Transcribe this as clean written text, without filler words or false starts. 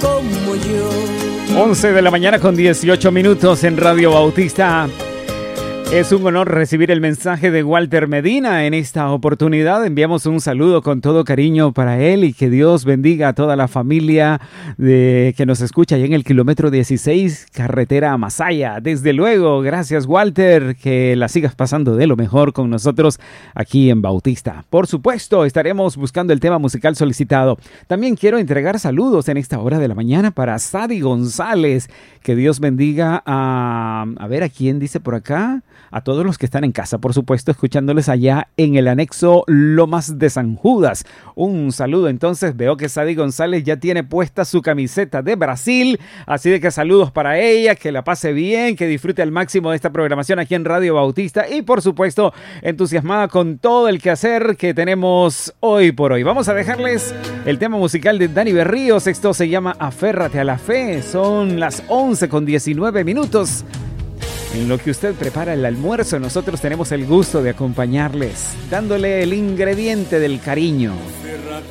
como yo. 11 de la mañana con 18 minutos en Radio Bautista. Es un honor recibir el mensaje de Walter Medina en esta oportunidad. Enviamos un saludo con todo cariño para él y que Dios bendiga a toda la familia que nos escucha allá en el kilómetro 16, carretera a Masaya. Desde luego, gracias Walter, que la sigas pasando de lo mejor con nosotros aquí en Bautista. Por supuesto, estaremos buscando el tema musical solicitado. También quiero entregar saludos en esta hora de la mañana para Sadi González. Que Dios bendiga a ver, ¿a quién dice por acá? A todos los que están en casa, por supuesto, escuchándoles allá en el anexo Lomas de San Judas. Un saludo, entonces, veo que Sadi González ya tiene puesta su camiseta de Brasil, así de que saludos para ella, que la pase bien, que disfrute al máximo de esta programación aquí en Radio Bautista y, por supuesto, entusiasmada con todo el quehacer que tenemos hoy por hoy. Vamos a dejarles el tema musical de Dani Berríos. Esto se llama Aférrate a la Fe. Son las 11 con 19 minutos. En lo que usted prepara el almuerzo, nosotros tenemos el gusto de acompañarles, dándole el ingrediente del cariño.